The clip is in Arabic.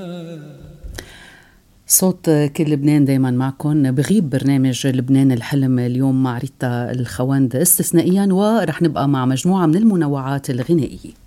صوت كل لبنان دايما معكم. بغيب برنامج لبنان الحلم اليوم مع ريتا الخواند استثنائيا، ورح نبقى مع مجموعة من المنوعات الغنائية.